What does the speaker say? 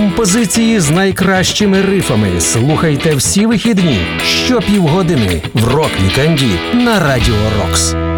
Композиції з найкращими рифами слухайте всі вихідні щопівгодини в Рок-вікенді на Радіо Рокс.